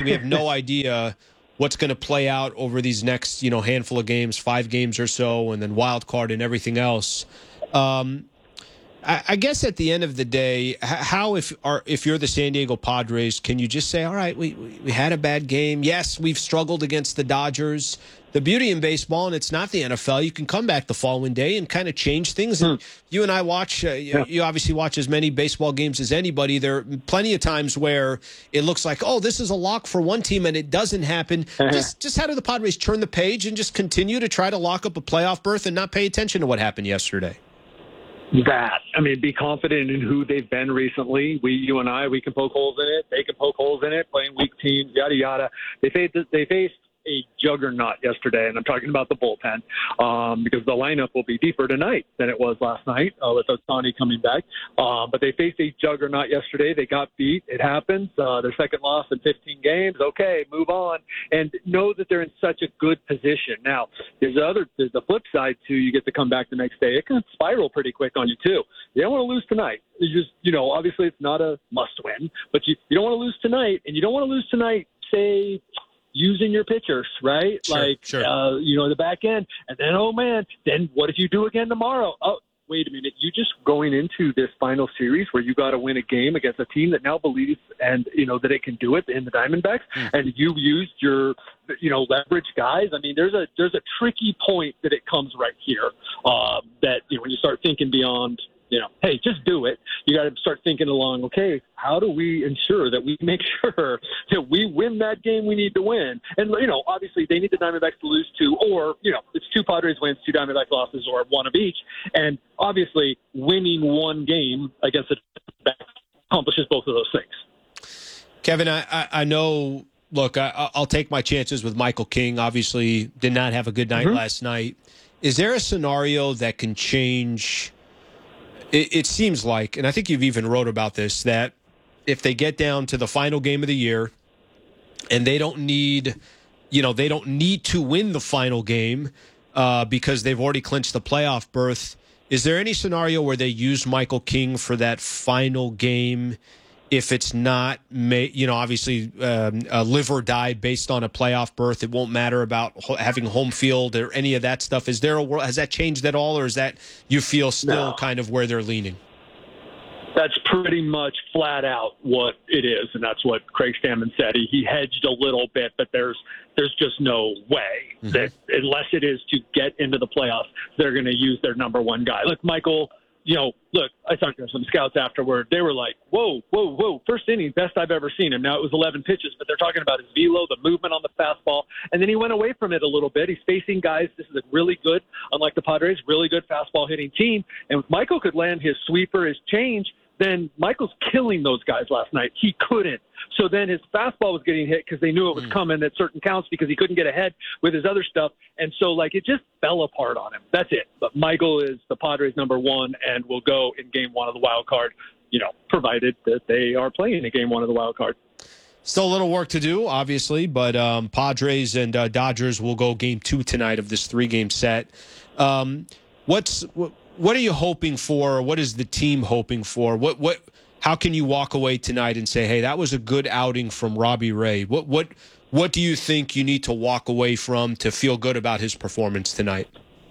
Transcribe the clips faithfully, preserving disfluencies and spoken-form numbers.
we have no idea what's going to play out over these next, you know, handful of games, five games or so, and then wild card and everything else. Um, I, I guess at the end of the day, how if are, if you're the San Diego Padres, can you just say, all right, we, we had a bad game. Yes, we've struggled against the Dodgers. The beauty in baseball, and it's not the N F L, you can come back the following day and kind of change things. And you and I watch, uh, you, you obviously watch as many baseball games as anybody. There are plenty of times where it looks like, oh, this is a lock for one team, and it doesn't happen. Uh-huh. Just, just how do the Padres turn the page and just continue to try to lock up a playoff berth and not pay attention to what happened yesterday? That. I mean, be confident in who they've been recently. We, you and I, we can poke holes in it. They can poke holes in it, playing weak teams, yada, yada. They faced, they faced a juggernaut yesterday, and I'm talking about the bullpen, um, because the lineup will be deeper tonight than it was last night uh, with Ohtani coming back. Um, but they faced a juggernaut yesterday. They got beat. It happens. Uh, their second loss in fifteen games. Okay, move on. And know that they're in such a good position. Now, there's the other, there's the flip side, too. You get to come back the next day. It can spiral pretty quick on you, too. You don't want to lose tonight. You just, you know, obviously it's not a must-win, but you, you don't want to lose tonight, and you don't want to lose tonight, say, using your pitchers, right? Sure, like, sure. Uh, you know, the back end. And then, oh, man, then what if you do again tomorrow? Oh, wait a minute. You just going into this final series where you got to win a game against a team that now believes and, you know, that it can do it in the Diamondbacks, mm. and you used your, you know, leverage guys. I mean, there's a there's a tricky point that it comes right here uh, that, you know, when you start thinking beyond, you know, hey, just do it. You got to start thinking along, okay, how do we ensure that we make sure that we win that game we need to win? And, you know, obviously they need the Diamondbacks to lose two, or, you know, it's two Padres wins, two Diamondbacks losses, or one of each. And obviously winning one game against the Diamondbacks accomplishes both of those things. Kevin, I, I, I know, look, I, I'll take my chances with Michael King. Obviously did not have a good night mm-hmm. last night. Is there a scenario that can change? It, it seems like, and I think you've even wrote about this, that if they get down to the final game of the year and they don't need, you know, they don't need to win the final game uh, because they've already clinched the playoff berth, is there any scenario where they use Michael King for that final game if it's not, you know, obviously um, a live or die based on a playoff berth? It won't matter about ho- having home field or any of that stuff. Is there a world, has that changed at all, or is that you feel still no. kind of where they're leaning? That's pretty much flat out what it is, and that's what Craig Stammen said. He, he hedged a little bit, but there's there's just no way mm-hmm. that unless it is to get into the playoffs, they're going to use their number one guy. Look, Michael. You know, look, I talked to some scouts afterward. They were like, whoa, whoa, whoa, first inning, best I've ever seen him. Now, it was eleven pitches, but they're talking about his velo, the movement on the fastball. And then he went away from it a little bit. He's facing guys. This is a really good, unlike the Padres, really good fastball hitting team. And if Michael could land his sweeper, his change, then Michael's killing those guys last night. He couldn't. So then his fastball was getting hit because they knew it was mm. coming at certain counts because he couldn't get ahead with his other stuff. And so, like, it just fell apart on him. That's it. But Michael is the Padres' number one and will go in game one of the wild card, you know, provided that they are playing in game one of the wild card. Still a little work to do, obviously, but um, Padres and uh, Dodgers will go game two tonight of this three-game set. Um, what's what, what are you hoping for? What is the team hoping for? What what? How can you walk away tonight and say, hey, that was a good outing from Robbie Ray? What what what do you think you need to walk away from to feel good about his performance tonight?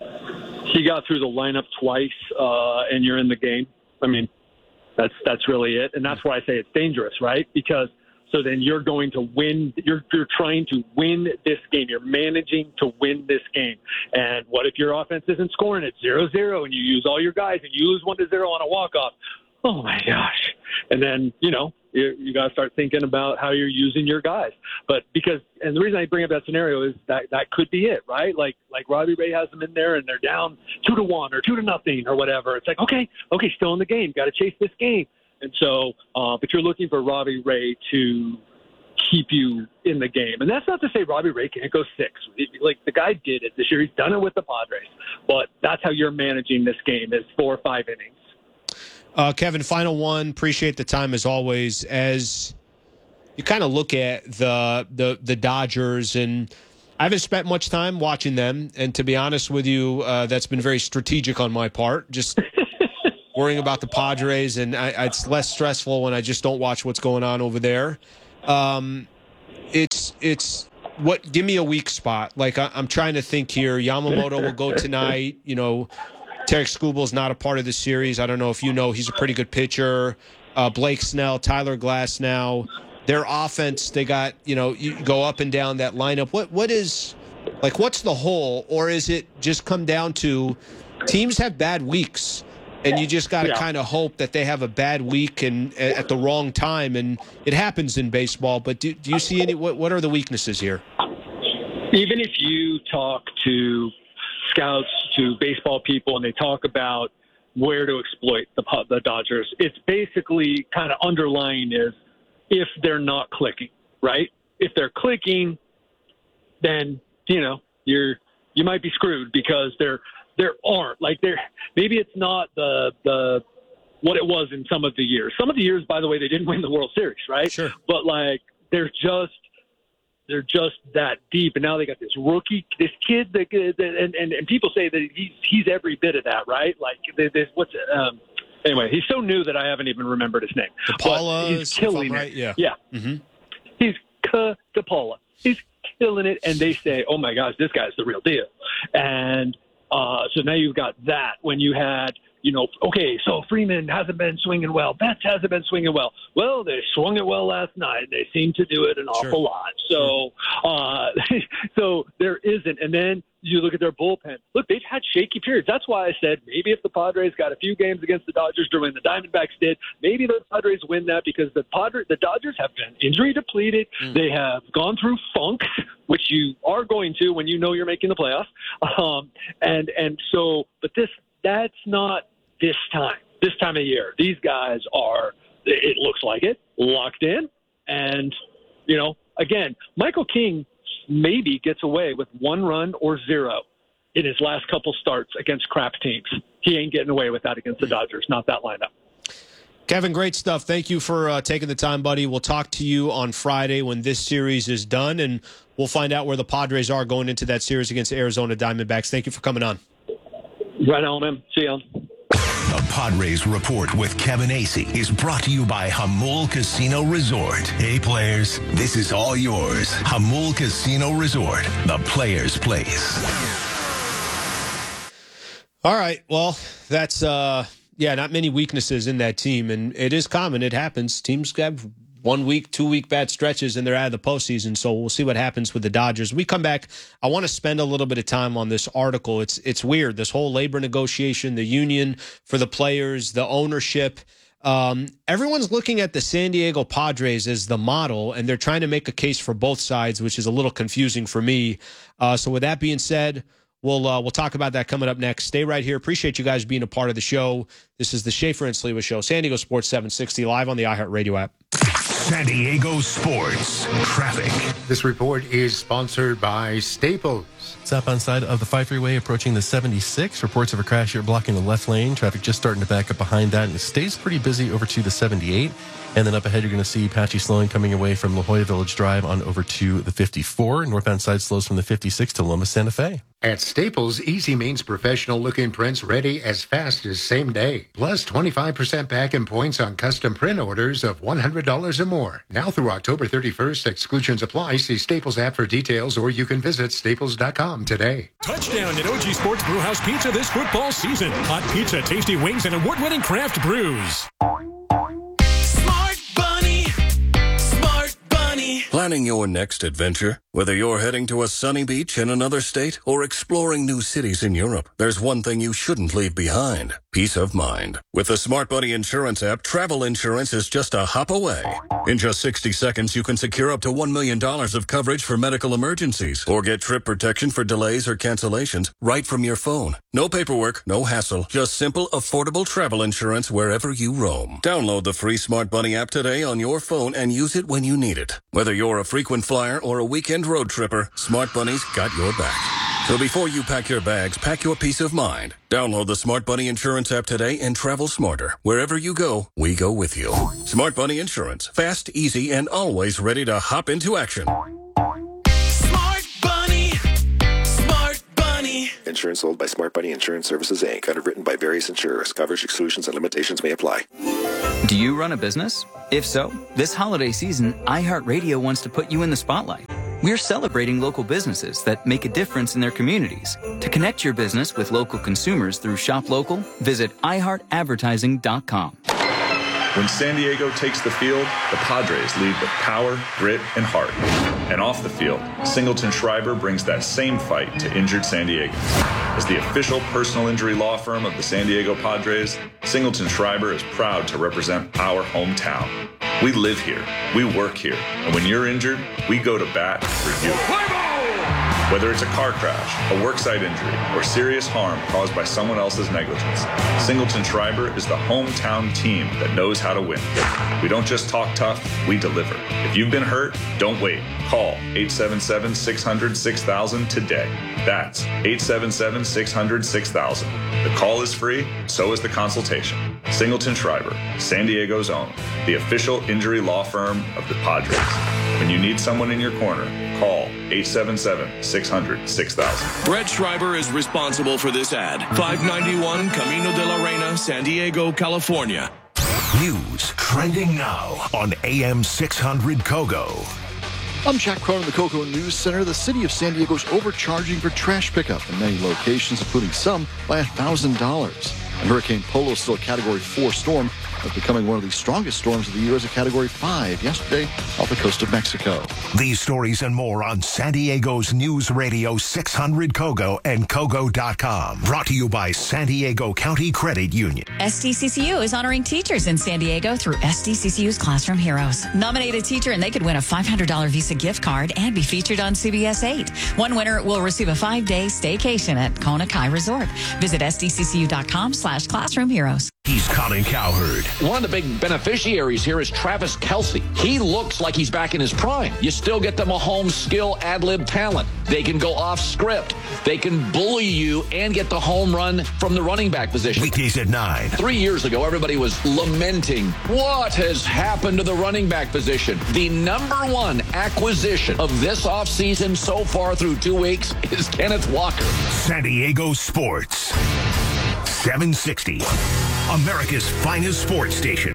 He got through the lineup twice, uh, and you're in the game. I mean, that's that's really it, and that's why I say it's dangerous, right? Because so then you're going to win. You're you're trying to win this game. You're managing to win this game. And what if your offense isn't scoring at zero zero and you use all your guys and you lose one to zero on a walk off? Oh my gosh! And then you know you, you got to start thinking about how you're using your guys. But because and the reason I bring up that scenario is that that could be it, right? Like like Robbie Ray has them in there and they're down two to one or two to nothing or whatever. It's like okay, okay, still in the game. Got to chase this game. And so, uh, but you're looking for Robbie Ray to keep you in the game. And that's not to say Robbie Ray can't go six. Like, the guy did it this year. He's done it with the Padres. But that's how you're managing this game is four or five innings. Uh, Kevin, final one. Appreciate the time as always. As you kind of look at the, the, the Dodgers, and I haven't spent much time watching them. And to be honest with you, uh, that's been very strategic on my part. Just worrying about the Padres, and I, it's less stressful when I just don't watch what's going on over there. Um, it's it's what? Give me a weak spot. Like I, I'm trying to think here. Yamamoto will go tonight. You know, Tarek Skubal's not a part of the series. I don't know if you know. He's a pretty good pitcher. Uh, Blake Snell, Tyler Glasnow. Their offense, they got, you know, you go up and down that lineup. What What is, like, what's the hole? Or is it just come down to teams have bad weeks, and you just got to yeah. kind of hope that they have a bad week and at the wrong time, and it happens in baseball. But do, do you see any, what, what are the weaknesses here? Even if you talk to scouts, to baseball people, and they talk about where to exploit the, the Dodgers, it's basically kind of underlying is, if they're not clicking, right? If they're clicking, then, you know, you're, you might be screwed because there, there aren't like there, maybe it's not the, the, what it was in some of the years. Some of the years, by the way, they didn't win the World Series, right? Sure. But like, they're just, they're just that deep. And now they got this rookie, this kid that, and, and, and people say that he's, he's every bit of that, right? Like there's what's, um, Anyway, he's so new that I haven't even remembered his name. DePaula, he's killing right? it. Yeah. Yeah. Mm-hmm. He's K DePaula. He's killing it, and they say, oh, my gosh, this guy's the real deal. And uh, so now you've got that when you had, you know, okay, so Freeman hasn't been swinging well. Betts hasn't been swinging well. Well, they swung it well last night. They seem to do it an sure. awful lot. So, uh, so there isn't. And then you look at their bullpen. Look, they've had shaky periods. That's why I said maybe if the Padres got a few games against the Dodgers during the Diamondbacks did, maybe the Padres win that because the Padres, the Dodgers have been injury depleted. Mm. They have gone through funk, which you are going to when you know you're making the playoffs. Um, and and so, but this that's not this time. This time of year, these guys are. It looks like it locked in, and you know, again, Michael King maybe gets away with one run or zero in his last couple starts against crap teams. He ain't getting away with that against the Dodgers, not that lineup. Kevin, great stuff. Thank you for uh, taking the time, buddy. We'll talk to you on Friday when this series is done, and we'll find out where the Padres are going into that series against the Arizona Diamondbacks. Thank you for coming on. Right on, man. See you on. The Padres Report with Kevin Acee is brought to you by Jamul Casino Resort. Hey, players, this is all yours. Jamul Casino Resort, the players' place. All right. Well, that's, uh, yeah, not many weaknesses in that team. And it is common. It happens. Teams have one week, two week bad stretches, and they're out of the postseason. So we'll see what happens with the Dodgers. When we come back, I want to spend a little bit of time on this article. It's it's weird. This whole labor negotiation, the union for the players, the ownership. Um, everyone's looking at the San Diego Padres as the model, and they're trying to make a case for both sides, which is a little confusing for me. Uh, so with that being said, we'll uh, we'll talk about that coming up next. Stay right here. Appreciate you guys being a part of the show. This is the Schaefer and Sliwa Show, San Diego Sports seven sixty, live on the iHeartRadio app. San Diego Sports Traffic. This report is sponsored by Staples. Southbound side of the five freeway approaching the seventy-six. Reports of a crash here blocking the left lane. Traffic just starting to back up behind that, and it stays pretty busy over to the seventy-eight. And then up ahead, you're going to see patchy slowing coming away from La Jolla Village Drive on over to the fifty-four. Northbound side slows from the fifty-six to Loma Santa Fe. At Staples, easy means professional-looking prints ready as fast as same day. Plus twenty-five percent back in points on custom print orders of one hundred dollars or more. Now through October thirty-first, exclusions apply. See Staples app for details, or you can visit staples dot com today. Touchdown at O G Sports Brewhouse Pizza this football season. Hot pizza, tasty wings, and award-winning craft brews. Planning your next adventure? Whether you're heading to a sunny beach in another state or exploring new cities in Europe, there's one thing you shouldn't leave behind: peace of mind. With the Smart Buddy Insurance app, travel insurance is just a hop away. In just sixty seconds, you can secure up to one million dollars of coverage for medical emergencies or get trip protection for delays or cancellations right from your phone. No paperwork, no hassle, just simple, affordable travel insurance wherever you roam. Download the free Smart Buddy app today on your phone and use it when you need it. Whether you're a frequent flyer or a weekend road tripper, Smart Bunny's got your back. So before you pack your bags, pack your peace of mind. Download the Smart Bunny Insurance app today and travel smarter. Wherever you go, we go with you. Smart Bunny Insurance. Fast, easy, and always ready to hop into action. Smart Bunny. Smart Bunny. insurance sold by Smart Money Insurance Services, Incorporated. Underwritten by various insurers. Coverage exclusions and limitations may apply. Do you run a business? If so, this holiday season, iHeartRadio wants to put you in the spotlight. We're celebrating local businesses that make a difference in their communities. To connect your business with local consumers through Shop Local, visit i heart advertising dot com. When San Diego takes the field, the Padres lead with power, grit, and heart. And off the field, Singleton Schreiber brings that same fight to injured San Diegans. As the official personal injury law firm of the San Diego Padres, Singleton Schreiber is proud to represent our hometown. We live here, we work here, and when you're injured, we go to bat for you. Whether it's a car crash, a worksite injury, or serious harm caused by someone else's negligence, Singleton Schreiber is the hometown team that knows how to win. We don't just talk tough, we deliver. If you've been hurt, don't wait. Call eight seven seven, six hundred, six thousand today. That's eight seven seven, six hundred, six thousand. The call is free, so is the consultation. Singleton Schreiber, San Diego's own, the official injury law firm of the Padres. When you need someone in your corner, call eight seven seven, six hundred, six thousand. Brett Schreiber is responsible for this ad. five ninety-one Camino de la Reina, San Diego, California. News trending now on A M six hundred Kogo. I'm Jack Cronin in the Cocoa News Center. The city of San Diego is overcharging for trash pickup in many locations, including some by one thousand dollars. And Hurricane Polo is still a Category four storm, but becoming one of the strongest storms of the year as a Category five yesterday off the coast of Mexico. These stories and more on San Diego's News Radio six hundred Kogo and Kogo dot com. Brought to you by San Diego County Credit Union. S D C C U is honoring teachers in San Diego through S D C C U's Classroom Heroes. Nominate a teacher and they could win a five hundred dollars Visa gift card and be featured on C B S eight. One winner will receive a five-day staycation at Kona Kai Resort. Visit S D C C U dot com slash Classroom Heroes. He's Colin Cowherd. One of the big beneficiaries here is Travis Kelce. He looks like he's back in his prime. You still get the Mahomes skill ad-lib talent. They can go off script. They can bully you and get the home run from the running back position. Weekdays at nine. Three years ago, everybody was lamenting what has happened to the running back position. The number one acquisition of this offseason so far through two weeks is Kenneth Walker. San Diego Sports. seven sixty. America's finest sports station.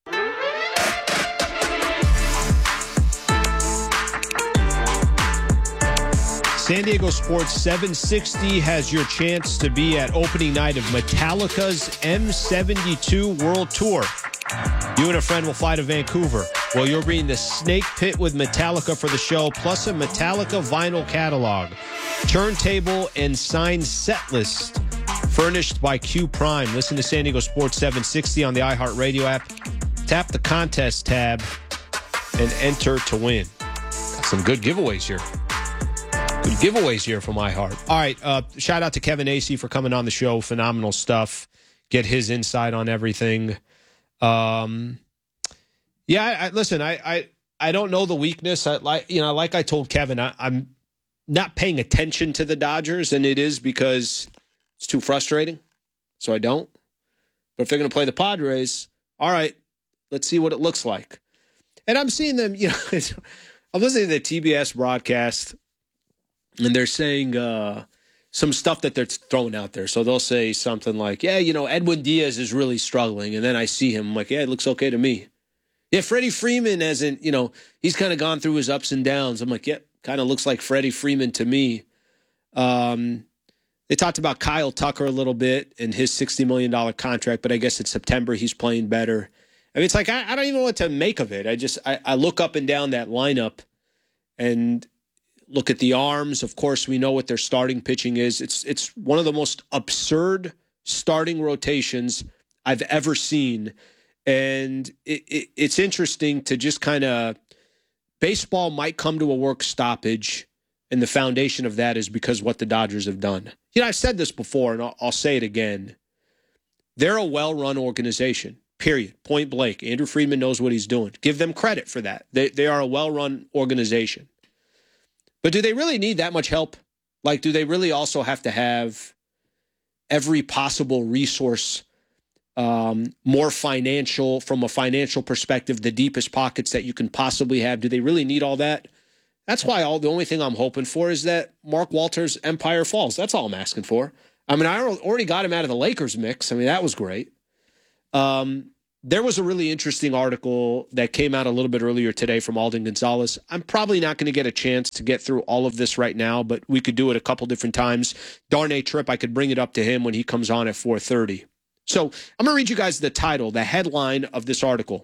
San Diego Sports seven sixty has your chance to be at opening night of Metallica's M seventy-two World Tour. You and a friend will fly to Vancouver. Well, you'll be in the Snake Pit with Metallica for the show, plus a Metallica vinyl catalog, turntable, and signed set list. Furnished by Q Prime. Listen to San Diego Sports seven sixty on the iHeartRadio app. Tap the contest tab and enter to win. Got some good giveaways here. Good giveaways here from iHeart. All right, uh, shout out to Kevin Acee for coming on the show. Phenomenal stuff. Get his insight on everything. Um, yeah, I, I, listen, I, I I don't know the weakness. I like you know, like I told Kevin, I, I'm not paying attention to the Dodgers, and it is because it's too frustrating, so I don't. But if they're going to play the Padres, all right, let's see what it looks like. And I'm seeing them, you know, I'm listening to the T B S broadcast, and they're saying uh, some stuff that they're throwing out there. So they'll say something like, yeah, you know, Edwin Diaz is really struggling. And then I see him, I'm like, yeah, it looks okay to me. Yeah, Freddie Freeman hasn't, you know, he's kind of gone through his ups and downs. I'm like, yeah, kind of looks like Freddie Freeman to me. Um They talked about Kyle Tucker a little bit and his sixty million dollars contract, but I guess it's September he's playing better. I mean, it's like, I, I don't even know what to make of it. I just, I, I look up and down that lineup and look at the arms. Of course, we know what their starting pitching is. It's, it's one of the most absurd starting rotations I've ever seen. And it, it, it's interesting to just kind of, baseball might come to a work stoppage. And the foundation of that is because what the Dodgers have done. You know, I've said this before, and I'll, I'll say it again. They're a well-run organization, period, point blank. Andrew Friedman knows what he's doing. Give them credit for that. They, they are a well-run organization. But do they really need that much help? Like, do they really also have to have every possible resource, um, more financial, from a financial perspective, the deepest pockets that you can possibly have? Do they really need all that? That's why all the only thing I'm hoping for is that Mark Walters' empire falls. That's all I'm asking for. I mean, I already got him out of the Lakers mix. I mean, that was great. Um, there was a really interesting article that came out a little bit earlier today from Alden Gonzalez. I'm probably not going to get a chance to get through all of this right now, but we could do it a couple different times. Darnay Tripp, I could bring it up to him when he comes on at four thirty. So I'm going to read you guys the title, the headline of this article.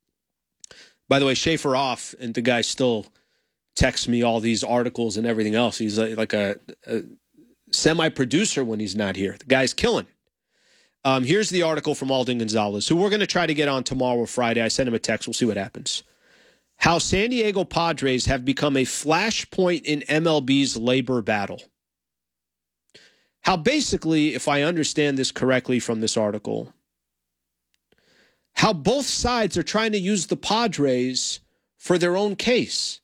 By the way, Schaefer off, and the guy still texts me all these articles and everything else. He's like a, a semi-producer when he's not here. The guy's killing it. Um, here's the article from Alden Gonzalez, who we're going to try to get on tomorrow or Friday. I sent him a text. We'll see what happens. How San Diego Padres have become a flashpoint in M L B's labor battle. How basically, if I understand this correctly from this article, how both sides are trying to use the Padres for their own case.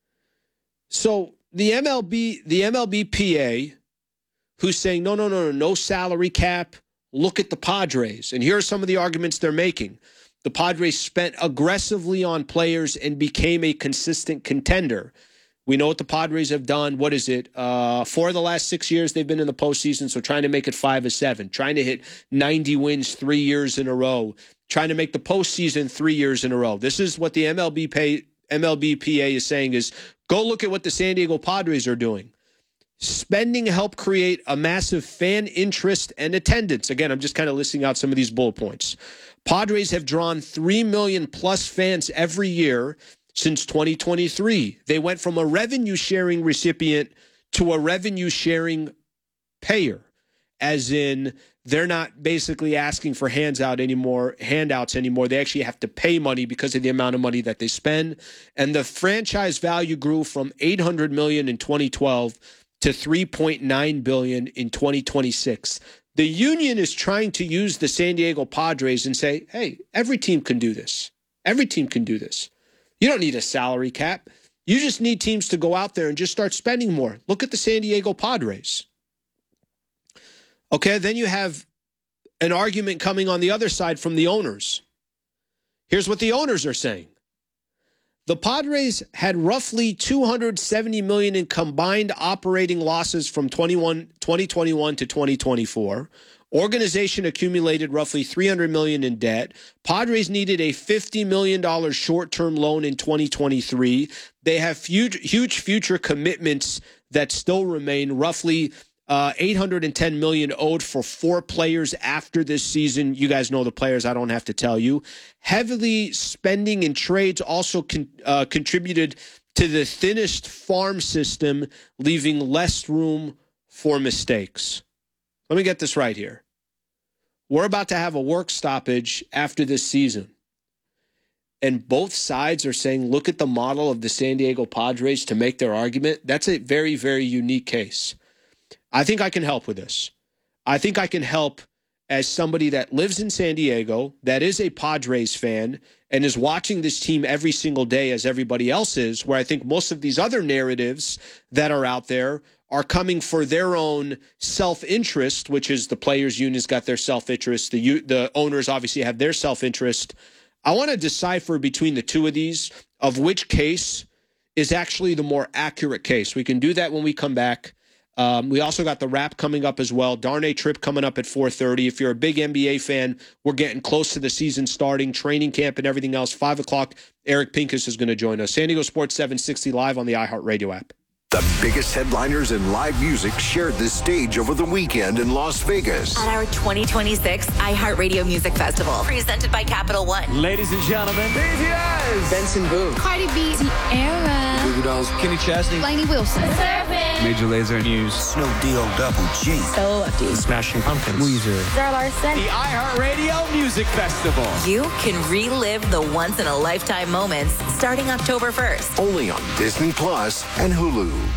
So the M L B, the M L B P A, who's saying, no, no, no, no, no salary cap, look at the Padres. And here are some of the arguments they're making. The Padres spent aggressively on players and became a consistent contender. We know what the Padres have done. What is it? Uh, four of the last six years they've been in the postseason, so trying to make it five or seven. Trying to hit ninety wins three years in a row. Trying to make the postseason three years in a row. This is what the M L B pay, M L B P A is saying is, go look at what the San Diego Padres are doing. Spending helped create a massive fan interest and attendance. Again, I'm just kind of listing out some of these bullet points. Padres have drawn three million plus fans every year since twenty twenty-three. They went from a revenue-sharing recipient to a revenue-sharing payer, as in they're not basically asking for hands out anymore, handouts anymore. They actually have to pay money because of the amount of money that they spend. And the franchise value grew from eight hundred million dollars in twenty twelve to three point nine billion dollars in twenty twenty-six. The union is trying to use the San Diego Padres and say, hey, every team can do this. Every team can do this. You don't need a salary cap. You just need teams to go out there and just start spending more. Look at the San Diego Padres. Okay, then you have an argument coming on the other side from the owners. Here's what the owners are saying. The Padres had roughly two hundred seventy million dollars in combined operating losses from twenty twenty-one to twenty twenty-four. Organization accumulated roughly three hundred million dollars in debt. Padres needed a fifty million dollars short-term loan in twenty twenty-three. They have huge, huge future commitments that still remain, roughly uh, eight hundred ten million dollars owed for four players after this season. You guys know the players, I don't have to tell you. Heavily spending in trades also con- uh, contributed to the thinnest farm system, leaving less room for mistakes. Let me get this right here. We're about to have a work stoppage after this season. And both sides are saying, look at the model of the San Diego Padres to make their argument. That's a very, very unique case. I think I can help with this. I think I can help as somebody that lives in San Diego, that is a Padres fan, and is watching this team every single day as everybody else is, where I think most of these other narratives that are out there are coming for their own self-interest, which is the players' union's got their self-interest. The, the owners obviously have their self-interest. I want to decipher between the two of these of which case is actually the more accurate case. We can do that when we come back. Um, we also got the wrap coming up as well. Darnay Tripp coming up at four thirty. If you're a big N B A fan, we're getting close to the season starting, training camp and everything else. five o'clock, Eric Pincus is going to join us. San Diego Sports seven sixty live on the iHeartRadio app. The biggest headliners in live music shared this stage over the weekend in Las Vegas. At our twenty twenty-six iHeartRadio Music Festival, presented by Capital One. Ladies and gentlemen, B T S, Benson Boone, Cardi B, Tierra, Goo Goo Dolls, Kenny Chesney, Lainey Wilson, Major Lazer News, Snoop D-O Double G, Solo Lefty, Smashing Pumpkins, Weezer, Zara Larson. The iHeartRadio Music Festival. You can relive the once-in-a-lifetime moments starting October first. Only on Disney Plus and Hulu.